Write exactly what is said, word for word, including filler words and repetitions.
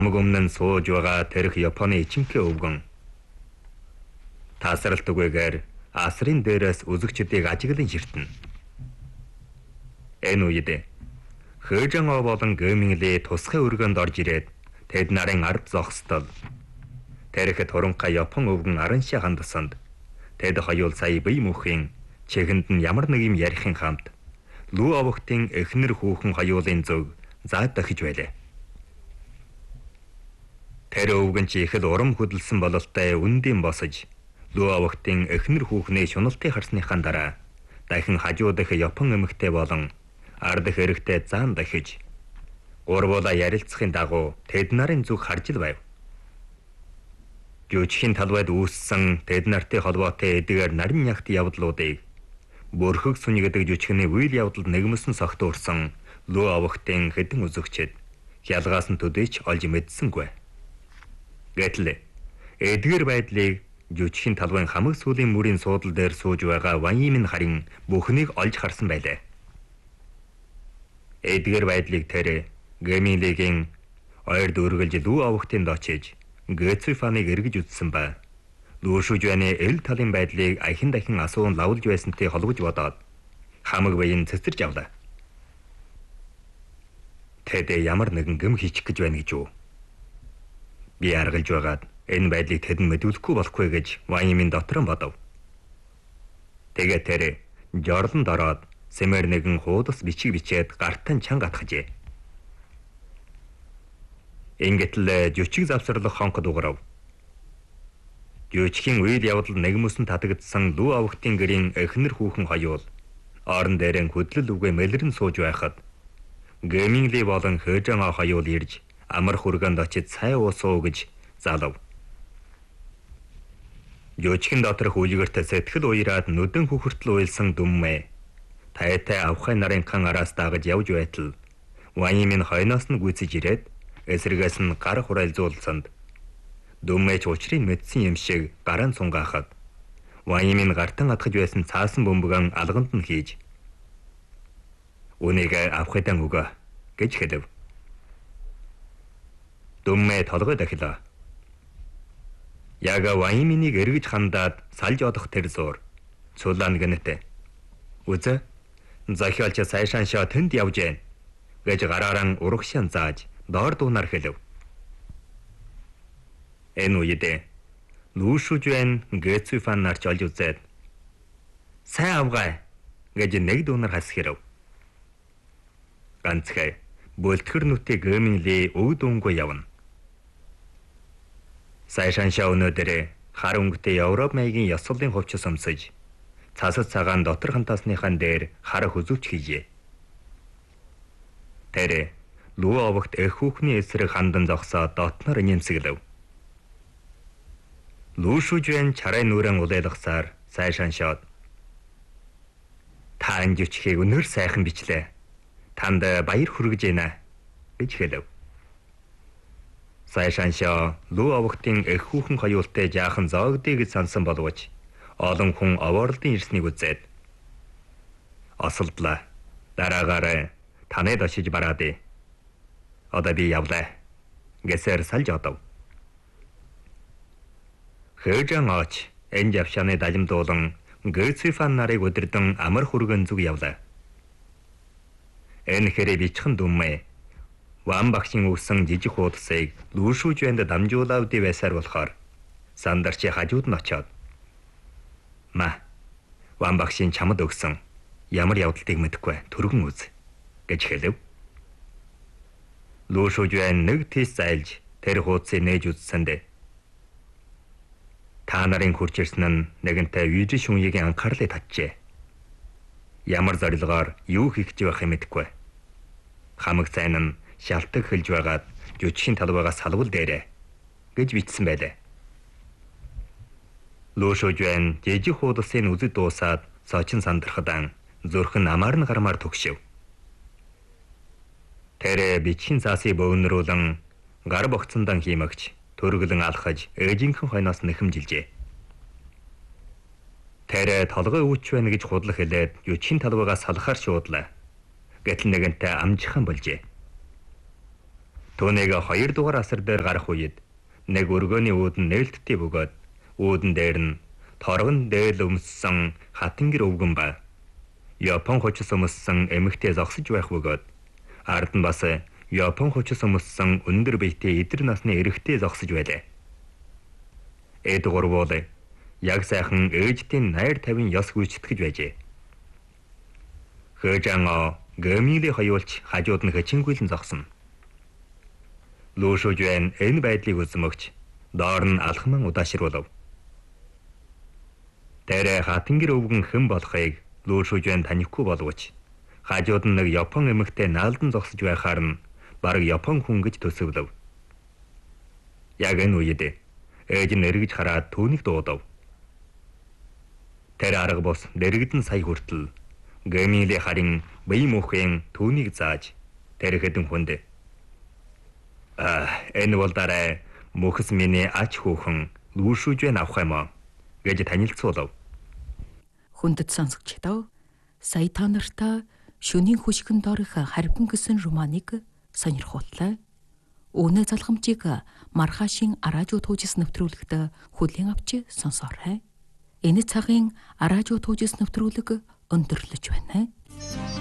Мөгөмнөн сууж байгаа тэрх Японы ичимхээ өвгөн. Тасралтгүйгээр асрын дээрээс үзэгчдийг ажиглан ширтэнэ. Энэ үед Хэжэн оо болон Гэминглээ тусгай өргөнд орж ирээд тэд нарын ард зогсдол. Тэрх туранхай Япон өвгөн Аранши хандсанд тэд хоёул сая бие мөнхийн чигэнд нь ямар нэг юм ярихын хамт Лүү овогтын эхнэр хүүхэн хоёулын зөв заад дахиж байлаа. Тэр өвгөн чи ихэд урам хөдөлсөн бололтой үндийн босож Лүү овогтын эхнэр хүүхний шуналтыг харсныхаа дараа дахин хажуу дах Япон эмэгтэй болон ард хэрэгтэй заан дахиж гурвуулаа ярилцахын дагуу тэд нарын зүг харж л байв. Жүжигчин талбайд үүссэн тэд нартай холбоотой эдгээр нарийн ягт явдлуудыг Бөрхөг сүнь гэдэг жүжигчний үйл явдалд нэгмсэн согтуурсан Лүү овогтын хэдэн үзэгчд хялгаас нь төдийч олж мэдсэнгүй. Гэтэл эдгээр байдлыг жүжигчин талбайн хамаг сүлийн мөрийн суудал дээр сууж байгаа Ваньимин харин бүхнийг олж харсан байлаа. Эдгээр байдлыг тэр Гэминлигийн ойр дүүргэлж Лүү овогтын дочиж Гэцүфаныг эргэж үзсэн ба Лүү Шүжвэний эл талын байдлыг ахин дахин асуун лавлж байсантай холбож бодоод хамаг баян цэцэрж авлаа. Тэд ямар нэгэн гэм хийчих гэж байна гэж юу? Би аргалж байгаад энэ байдлыг тэд мэдүүлэхгүй болохгүй гэж Ваньимин дотор нь бодов. Тэгээд тэр жорлонд ороод сэмэр нэгэн хуудас бичиг бичээд гартан чанга атгажээ. Ингэтэл жүчиг завсарлах хонход уграв. Жүжигчин үйл явдал нэгмөсөн татагдсан Лүү овогтын гэрийн эхнэр хүүхэн хоёул орон дээрэн хөдлөл үгээ мэлрэн сууж байхад Гэминли болон Хэжэн оо хоёул ирж амар хүргэнд очиж цай уусуу гэж залав. Жүжигчин доторх үлгэрт сэтгэл уяраад нүдэн хөхөртөл уйлсан дүммэ тайтай авхай нарынхан араас дагаж явж байтал Ваньимин хойноос нь гүйцэж ирээд эсрэгээс нь гар хураалзуулсанд дүммэж учрыг мэдсэн юм шиг гараан цунгаахад Ваньимин гартан атгаж байсан цаасан бөмбөгөн алганд нь хийж үнийг авахыдан өгөө гэж хэлв. Дүммэ толгой дахилаа. Яг Ваньиминийг эргэж хандаад салж одох тэр зур цулаан гэнэтэй. Үзэ захиалч сайшаан шоо тэнд явж гэн гэж гараараа урагшаан зааж доор дуунаар хэлв. Энэ үед Лүү Шүжвэн Гэцүфан нарч олж үзээд сайн авгай гэж нэг дуунаар хасхирв. Ганцхай бүлтгэр нүтэй Гэминли өг дүнгүй явна. Сайшаан шаа өнөөдөр хар өнгөтэй Европ маягийн ёслолын хувцас өмсөж цасад цагаан дотор хантаасныхан дээр хар хөзөвч хийжээ. Тэр Лүү овогт эх хүүхний эсрэг хандан зогсоод дотноор нэмсэглэв. Лүү Шүжвэн чарай нүрэн улайлгасаар сайшаан шоод та энэ жүжигчийг өнөр сайхан бичлээ. Танд баяр хүргэж байна гэж хэлв. Сайшаан шоо Лүү овогтын эх хүүхэн хоёултай жаахан зоогдъё гэж сансан боловч олон хүн овоорлолтын ирснийг үзээд осолдлаа. Дараагаар танад очиж бараадъя. Одоо би явлаа гэсээр салж одов. Хэжэн ooч энэ явшааны далимдуулан Гэцүфан нарыг өдөрдөн амар хүргэн зүг явлаа. Энэ хэрэг бичхэн дүммэ Ван багшийн өгсөн жижиг хуудсыг Лүү Шүжвэнд дамжуулаад байсаар болохоор сандарчи хажууд нь очоод "Ма, Ван багшийн чамд өгсөн ямар явдалтыг мэдэхгүй түргэн үз" гэж хэлв. Лүү Шүжвэн нэг тийс зайлж тэр хуудсыг нээж үзсэндээ та нарын хурж ирсэн нь нэгэнтэй Вижи шүньегийн анхаарлыг татжээ. Ямар зорилгоор юу хийх гэж байх юм мэдэхгүй. Хамаг цайн нь шалтак хэлж байгаад жүжигчин талбайгаас салвал дээрээ гэж бичсэн байлаа. Лүү Шүжвэн жижиг хуудсыг үзэж дуусаад соочин сандрахадан зүрх нь амаар нь гармаар төгшөв. Тэр бичгийн цаасыг бөөнрүүлэн гар богцондан хиймэгч төрөглөн алхаж ээжийнхэн хойноос нэхэмжилжээ. Тэр толгой өвч байна гэж худлах хэлээд жүжигчин талбайгаас салахаар шуудлаа. Гэтэл нэгэнтэй амжихан болжээ. Түүнийг хоёр дугаар асар дээр гарах үед нэг өргөөний үүд нь нээлттэй бөгөөд үүдэн дээр нь торгон дээл өмссөн хатан гэр өвгөн ба Япон хүчс өмссөн эмэгтэй зогсож байх бөгөөд ард нь бас Япон хүчс өмссөн өндөр биетэй эдэр насны эрэгтэй зогсож байлаа. Эд гурвуул яг сайхан ээжтийн найр тавин ёс гүйцэтгэж байжээ. Хөөжан гэмийлээ хоёулч хажууд нь хэчингүйлэн зогсно. Лушужвэн энэ байдлыг үзмөгч доор нь алхман удаашруулав. Тэр хатангэр өвгөн хэн болохыг Лушужвэн танихгүй боловч хажууд нь нэг Япон эмэгтэй наалдан зогсож байхаар нь бараг Япон хүн гэж төсөвлөв. Яг энэ үед ээж нь эргэж хараад түүнийг дуудав. Тэр арга бос дэрэгдэн сая хүртэл гэмийлээ харин бие мөхөн түүнийг зааж тэр хэдэн хүнд а энэ бол дараа мөхс миний ач хүүхэн Лушужвэн авах юм аа гэж танилцуулав. Хүндэт сонсогчдоо сая та нартай шөнийн хөшгөн дорих харбин гэсэн романыг сонирхууллаа. Өнөө залхамжийг маргаашийн аражуу туужис нэвтрүүлэгт хүлээн авч сонсоорой. Энэ цагийн аражуу туужис нэвтрүүлэг өндөрлөж байна.